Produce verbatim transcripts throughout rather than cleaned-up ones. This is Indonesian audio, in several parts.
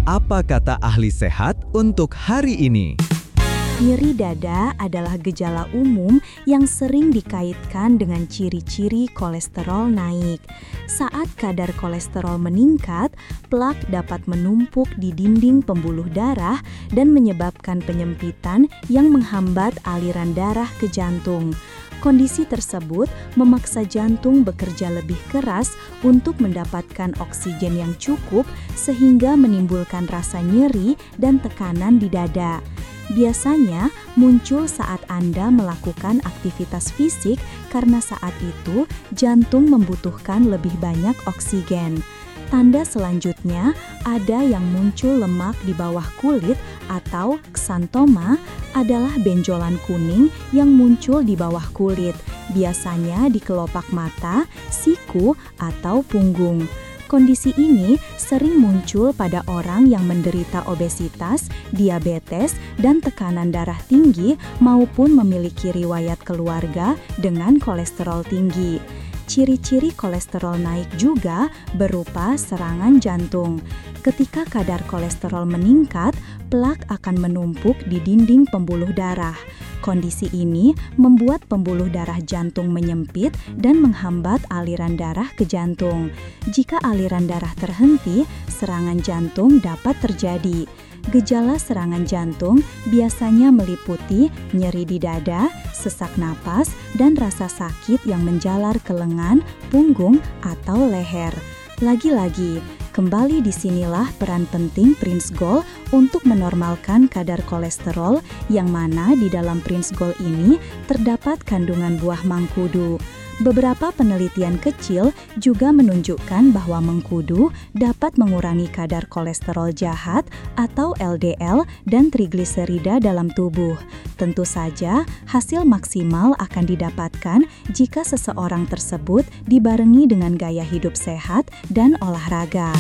Apa kata ahli sehat untuk hari ini? Nyeri dada adalah gejala umum yang sering dikaitkan dengan ciri-ciri kolesterol naik. Saat kadar kolesterol meningkat, plak dapat menumpuk di dinding pembuluh darah dan menyebabkan penyempitan yang menghambat aliran darah ke jantung. Kondisi tersebut memaksa jantung bekerja lebih keras untuk mendapatkan oksigen yang cukup sehingga menimbulkan rasa nyeri dan tekanan di dada. Biasanya muncul saat Anda melakukan aktivitas fisik karena saat itu jantung membutuhkan lebih banyak oksigen. Tanda selanjutnya ada yang muncul lemak di bawah kulit atau ksantoma adalah benjolan kuning yang muncul di bawah kulit, biasanya di kelopak mata, siku, atau punggung. Kondisi ini sering muncul pada orang yang menderita obesitas, diabetes, dan tekanan darah tinggi maupun memiliki riwayat keluarga dengan kolesterol tinggi. Ciri-ciri kolesterol naik juga berupa serangan jantung. Ketika kadar kolesterol meningkat, plak akan menumpuk di dinding pembuluh darah. Kondisi ini membuat pembuluh darah jantung menyempit dan menghambat aliran darah ke jantung. Jika aliran darah terhenti, serangan jantung dapat terjadi. Gejala serangan jantung biasanya meliputi nyeri di dada, sesak napas, dan rasa sakit yang menjalar ke lengan, punggung, atau leher. Lagi-lagi, kembali disinilah peran penting Prince Gold untuk menormalkan kadar kolesterol yang mana di dalam Prince Gold ini terdapat kandungan buah mangkudu. Beberapa penelitian kecil juga menunjukkan bahwa mengkudu dapat mengurangi kadar kolesterol jahat atau L D L dan trigliserida dalam tubuh. Tentu saja, hasil maksimal akan didapatkan jika seseorang tersebut dibarengi dengan gaya hidup sehat dan olahraga.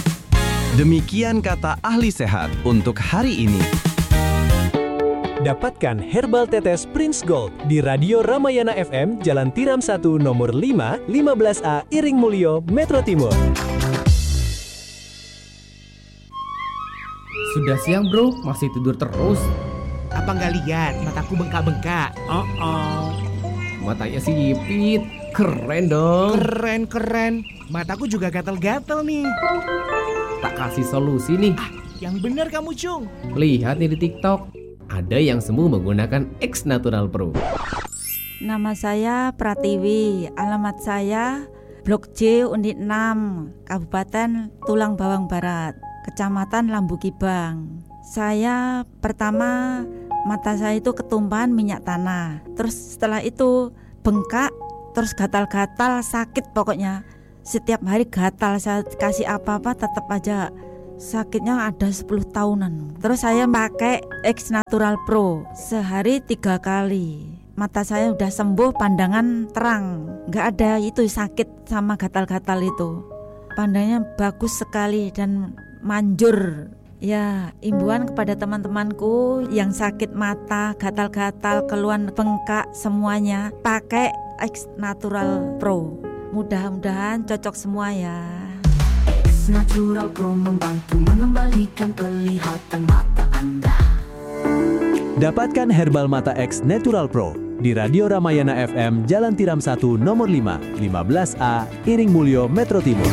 Demikian kata ahli sehat untuk hari ini. Dapatkan herbal tetes Prince Gold di Radio Ramayana F M, Jalan Tiram satu, nomor lima, lima belas A, Iring Mulyo, Metro Timur. Sudah siang bro, masih tidur terus. Apa nggak lihat mataku bengkak-bengkak? Oh oh. Matanya sipit, keren dong. Keren keren. Mataku juga gatal-gatal nih. Tak kasih solusi nih. Ah, yang benar kamu Cung. Lihat nih di TikTok. Ada yang sembuh menggunakan X Natural Pro. Nama saya Pratiwi, alamat saya Blok J Unit enam, Kabupaten Tulang Bawang Barat, Kecamatan Lambu Kibang. Saya pertama mata saya itu ketumpahan minyak tanah. Terus setelah itu bengkak, terus gatal-gatal, sakit pokoknya. Setiap hari gatal, saya kasih apa-apa tetap aja sakitnya ada sepuluh tahunan. Terus saya pakai X Natural Pro sehari tiga kali. Mata saya udah sembuh, pandangan terang, nggak ada itu sakit sama gatal-gatal itu. Pandangnya bagus sekali dan manjur. Ya, imbauan kepada teman-temanku yang sakit mata, gatal-gatal, keluhan bengkak semuanya, pakai X Natural Pro. Mudah-mudahan cocok semua ya. Natural Pro membantu mengembalikan penglihatan mata Anda. Dapatkan herbal mata X Natural Pro di Radio Ramayana F M, Jalan Tiram satu, nomor lima, lima belas A, Iring Mulyo, Metro Timur.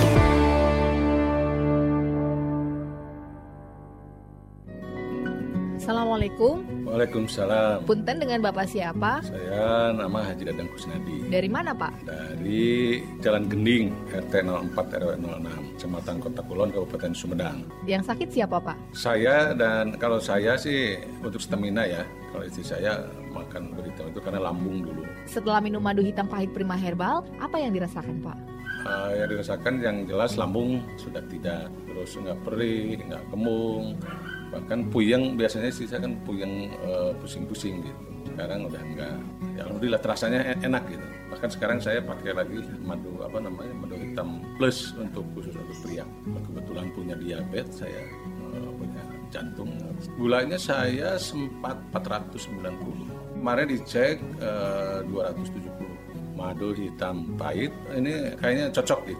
Assalamualaikum. Waalaikumsalam. Punten, dengan Bapak siapa? Saya nama Haji Dadang Kusnadi. Dari mana Pak? Dari Jalan Gending, R T nol empat R W nol enam, Kecamatan Kota Kulon, Kabupaten Sumedang. Yang sakit siapa Pak? Saya, dan kalau saya sih untuk stamina ya. Kalau istri saya makan madu hitam itu karena lambung dulu. Setelah minum madu hitam pahit Prima Herbal, apa yang dirasakan Pak? Uh, yang dirasakan yang jelas lambung sudah tidak, terus nggak perih, nggak kembung, bahkan puyeng. Biasanya sih saya kan puyeng, uh, pusing-pusing gitu. Sekarang udah enggak. Ya alhamdulillah terasanya enak gitu. Bahkan sekarang saya pakai lagi madu apa namanya madu hitam plus untuk khusus untuk pria. Kebetulan punya diabetes, saya uh, punya jantung. Gulanya saya sempat empat ratus sembilan puluh. Kemarin dicek uh, dua ratus tujuh puluh. Madu hitam pahit ini kayaknya cocok gitu.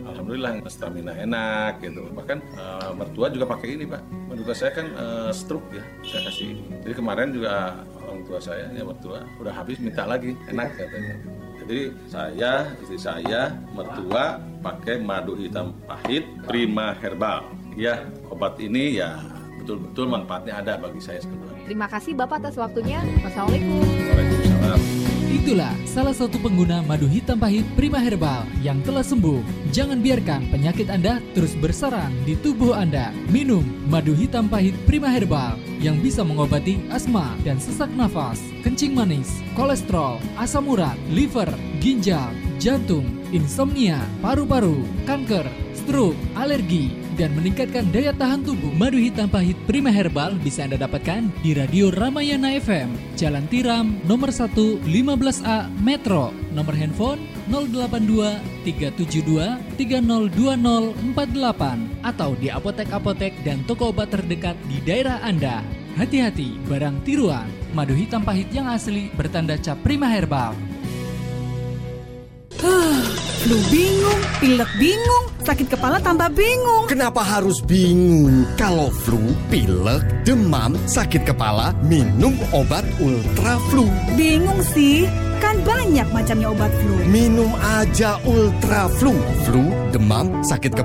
alhamdulillah stamina enak gitu. Bahkan uh, mertua juga pakai ini Pak. Mertua saya kan uh, stroke ya, saya kasih. Jadi kemarin juga orang tua saya, ya mertua udah habis minta lagi, enak katanya. Jadi saya, istri saya, mertua pakai madu hitam pahit Prima Herbal. Ya, obat ini ya betul-betul manfaatnya ada bagi saya semua. Terima kasih Bapak atas waktunya. Wassalamualaikum. Waalaikumsalam. Itulah salah satu pengguna madu hitam pahit Prima Herbal yang telah sembuh. Jangan biarkan penyakit Anda terus bersarang di tubuh Anda. Minum madu hitam pahit Prima Herbal yang bisa mengobati asma dan sesak nafas, kencing manis, kolesterol, asam urat, liver, ginjal, jantung, insomnia, paru-paru, kanker, stroke, alergi, dan meningkatkan daya tahan tubuh. Madu hitam pahit Prima Herbal bisa Anda dapatkan di Radio Ramayana F M, Jalan Tiram, nomor satu, lima belas A, Metro. Nomor handphone nol delapan dua tiga tujuh dua tiga nol dua nol empat delapan atau di apotek-apotek dan toko obat terdekat di daerah Anda. Hati-hati, barang tiruan. Madu hitam pahit yang asli bertanda cap Prima Herbal. Flu bingung, pilek bingung, sakit kepala tambah bingung. Kenapa harus bingung? Kalau flu, pilek, demam, sakit kepala, minum obat Ultra Flu. Bingung sih, kan banyak macamnya obat flu. Minum aja Ultra Flu. Flu, demam, sakit kepala.